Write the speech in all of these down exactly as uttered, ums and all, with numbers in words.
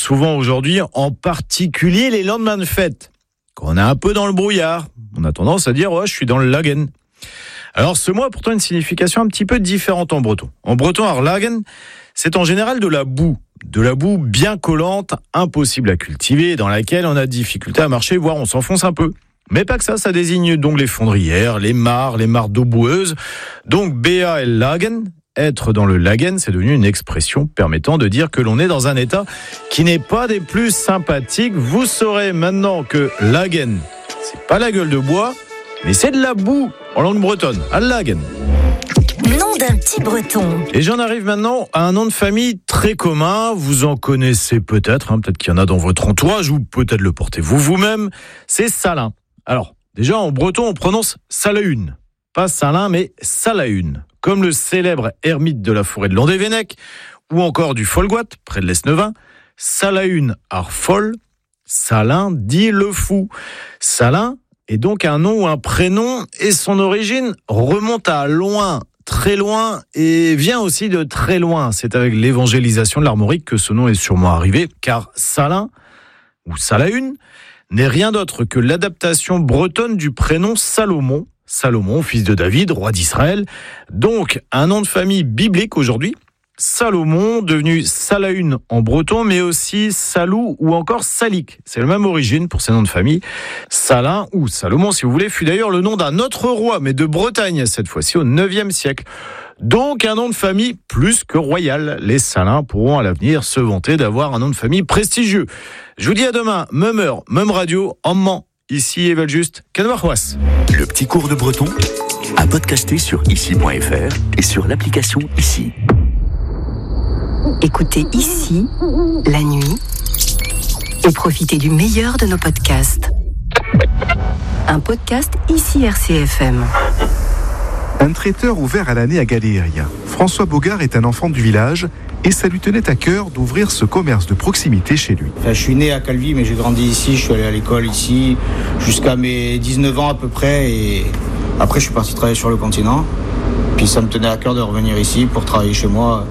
souvent aujourd'hui, en particulier les lendemains de fête. Quand on est un peu dans le brouillard, on a tendance à dire oh, « je suis dans le lagen ». Alors ce mot a pourtant une signification un petit peu différente en breton. En breton, alors, lagen, c'est en général de la boue. De la boue bien collante, impossible à cultiver, dans laquelle on a difficulté à marcher, voire on s'enfonce un peu. Mais pas que ça, ça désigne donc les fondrières, les mares, les mares d'eau boueuse. Donc B A L lagen, être dans le lagen, c'est devenu une expression permettant de dire que l'on est dans un état qui n'est pas des plus sympathiques. Vous saurez maintenant que lagen, c'est pas la gueule de bois, mais c'est de la boue en langue bretonne, à lagen. Nom d'un petit breton. Et j'en arrive maintenant à un nom de famille très commun. Vous en connaissez peut-être, hein, peut-être qu'il y en a dans votre entourage ou peut-être le portez-vous vous-même. C'est Salin. Alors, déjà en breton, on prononce Salaune. Pas Salin, mais Salaune. Comme le célèbre ermite de la forêt de Landévennec ou encore du Folgoat, près de l'Esnevin. Salaune ar fol, Salin dit le fou. Salin est donc un nom ou un prénom et son origine remonte à loin. Très loin et vient aussi de très loin. C'est avec l'évangélisation de l'armorique que ce nom est sûrement arrivé, car Salin, ou Salaune, n'est rien d'autre que l'adaptation bretonne du prénom Salomon. Salomon, fils de David, roi d'Israël. Donc, un nom de famille biblique aujourd'hui. Salomon, devenu Salaune en breton, mais aussi Salou ou encore Salik. C'est la même origine pour ces noms de famille. Salin ou Salomon, si vous voulez, fut d'ailleurs le nom d'un autre roi, mais de Bretagne, cette fois-ci au neuvième siècle. Donc un nom de famille plus que royal. Les Salins pourront à l'avenir se vanter d'avoir un nom de famille prestigieux. Je vous dis à demain, même heure, même radio, en Mans. Ici Evel Just, Canvarrois. Le petit cours de breton à podcaster sur ici point f r et sur l'application Ici. Écoutez Ici, la nuit, et profitez du meilleur de nos podcasts. Un podcast Ici R C F M. Un traiteur ouvert à l'année à Galérie. François Bogart est un enfant du village et ça lui tenait à cœur d'ouvrir ce commerce de proximité chez lui. Enfin, je suis né à Calvi, mais j'ai grandi ici, je suis allé à l'école ici, jusqu'à mes dix-neuf ans à peu près, et après je suis parti travailler sur le continent. Puis ça me tenait à cœur de revenir ici pour travailler chez moi,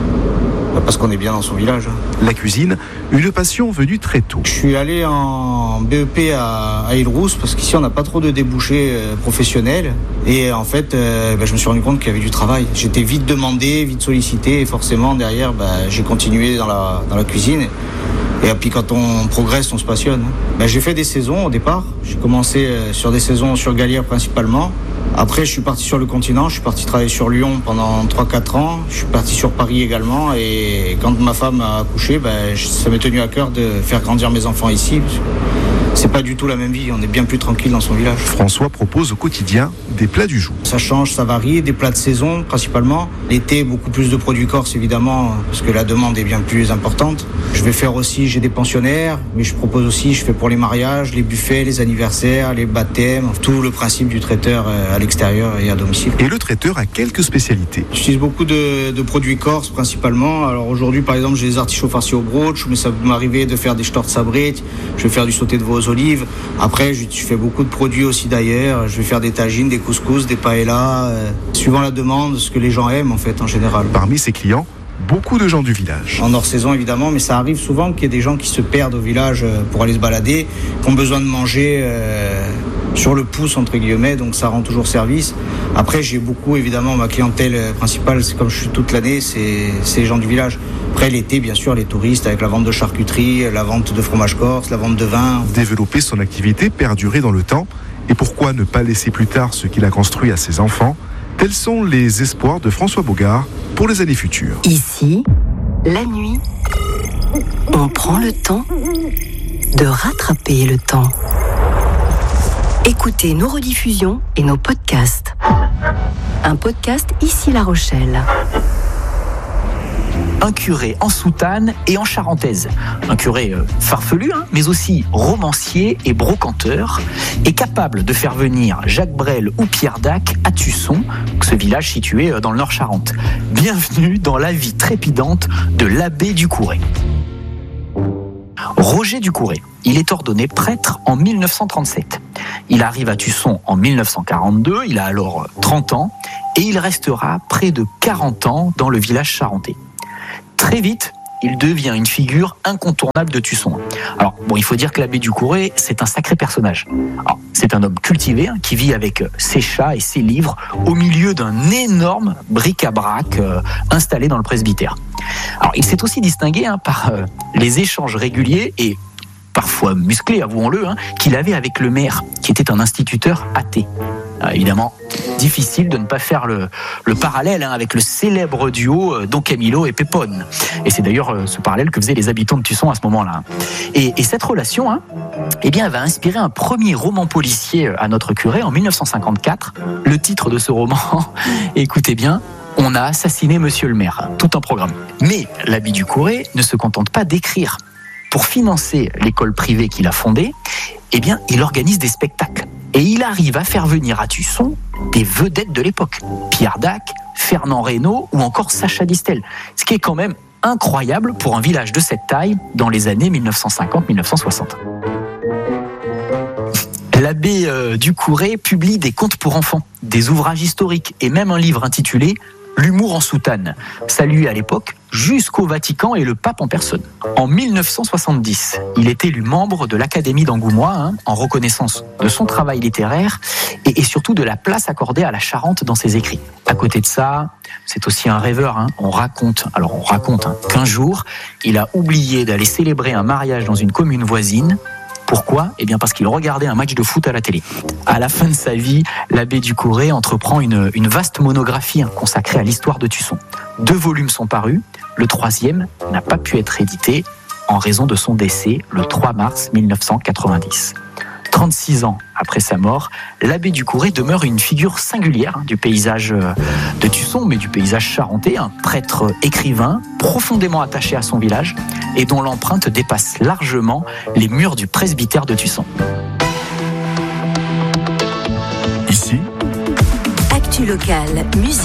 parce qu'on est bien dans son village. La cuisine, une passion venue très tôt. Je suis allé en B E P à, à Île-Rousse, parce qu'ici on n'a pas trop de débouchés euh, professionnels. Et en fait, euh, bah, je me suis rendu compte qu'il y avait du travail. J'étais vite demandé, vite sollicité, et forcément derrière, bah, j'ai continué dans la, dans la cuisine. Et puis quand on progresse, on se passionne. Bah, j'ai fait des saisons au départ. J'ai commencé euh, sur des saisons sur Galière principalement. Après, je suis parti sur le continent, je suis parti travailler sur Lyon pendant trois quatre ans, je suis parti sur Paris également, et quand ma femme a accouché, ben, ça m'est tenu à cœur de faire grandir mes enfants ici. C'est pas du tout la même vie, on est bien plus tranquille dans son village. François propose au quotidien des plats du jour. Ça change, ça varie, des plats de saison principalement. L'été, beaucoup plus de produits corses évidemment, parce que la demande est bien plus importante. Je vais faire aussi, j'ai des pensionnaires, mais je propose aussi, je fais pour les mariages, les buffets, les anniversaires, les baptêmes, tout le principe du traiteur à l'extérieur et à domicile. Et le traiteur a quelques spécialités. J'utilise beaucoup de, de produits corses principalement. Alors aujourd'hui par exemple j'ai des artichauts farcis au brooch, mais ça peut m'arriver de faire des storts sabrites, je vais faire du sauté de veau aux olives. Après je, je fais beaucoup de produits aussi d'ailleurs, je vais faire des tagines, des couscous, des paellas, euh, suivant la demande, ce que les gens aiment en fait en général. Parmi ses clients, beaucoup de gens du village. En hors saison évidemment, mais ça arrive souvent qu'il y ait des gens qui se perdent au village pour aller se balader, qui ont besoin de manger euh, sur le pouce entre guillemets, donc ça rend toujours service. Après j'ai beaucoup évidemment, ma clientèle principale, c'est comme je suis toute l'année, c'est, c'est les gens du village. Après l'été bien sûr les touristes avec la vente de charcuterie, la vente de fromage corse, la vente de vin. Développer son activité, perdurer dans le temps, et pourquoi ne pas laisser plus tard ce qu'il a construit à ses enfants? Tels sont les espoirs de François Bogart pour les années futures. Ici, la nuit, on prend le temps de rattraper le temps. Écoutez nos rediffusions et nos podcasts. Un podcast Ici La Rochelle. Un curé en soutane et en charentaise. Un curé euh, farfelu, hein, mais aussi romancier et brocanteur, et capable de faire venir Jacques Brel ou Pierre Dac à Tusson, ce village situé dans le Nord-Charente. Bienvenue dans la vie trépidante de l'abbé Ducouré. Roger Ducouré, il est ordonné prêtre en mille neuf cent trente-sept. Il arrive à Tusson en mille neuf cent quarante-deux, il a alors trente ans, et il restera près de quarante ans dans le village charentais. Très vite, il devient une figure incontournable de Tusson. Alors, bon, il faut dire que l'abbé Ducouré, c'est un sacré personnage. Alors, c'est un homme cultivé hein, qui vit avec ses chats et ses livres au milieu d'un énorme bric-à-brac euh, installé dans le presbytère. Alors, il s'est aussi distingué hein, par euh, les échanges réguliers et parfois musclés, avouons-le, hein, qu'il avait avec le maire, qui était un instituteur athée. Euh, évidemment, difficile de ne pas faire le, le parallèle hein, avec le célèbre duo euh, Don Camillo et Pépone. Et c'est d'ailleurs euh, ce parallèle que faisaient les habitants de Tusson à ce moment-là. Et, et cette relation, hein, eh bien, va inspirer un premier roman policier à notre curé en dix-neuf cent cinquante-quatre. Le titre de ce roman, écoutez bien, On a assassiné Monsieur le maire, tout un programme. Mais l'abbé Ducouré ne se contente pas d'écrire. Pour financer l'école privée qu'il a fondée, eh bien, il organise des spectacles. Et il arrive à faire venir à Tusson des vedettes de l'époque. Pierre Dac, Fernand Reynaud ou encore Sacha Distel. Ce qui est quand même incroyable pour un village de cette taille dans les années dix-neuf cent cinquante dix-neuf cent soixante. L'abbé euh, Ducouré publie des contes pour enfants, des ouvrages historiques et même un livre intitulé « L'humour en soutane », salué à l'époque jusqu'au Vatican et le pape en personne. En dix-neuf cent soixante-dix, il est élu membre de l'Académie d'Angoumois hein, en reconnaissance de son travail littéraire et, et surtout de la place accordée à la Charente dans ses écrits. À côté de ça, c'est aussi un rêveur. Hein. On raconte, alors on raconte hein, qu'un jour, il a oublié d'aller célébrer un mariage dans une commune voisine. Pourquoi ? Eh bien parce qu'il regardait un match de foot à la télé. À la fin de sa vie, l'abbé Ducouré entreprend une, une vaste monographie hein, consacrée à l'histoire de Tusson. Deux volumes sont parus, le troisième n'a pas pu être édité en raison de son décès le trois mars dix-neuf cent quatre-vingt-dix. trente-six ans après sa mort, l'abbé Ducouré demeure une figure singulière hein, du paysage de Tusson, mais du paysage charentais, un prêtre écrivain profondément attaché à son village et dont l'empreinte dépasse largement les murs du presbytère de Tusson. Ici, Actu locale, musique.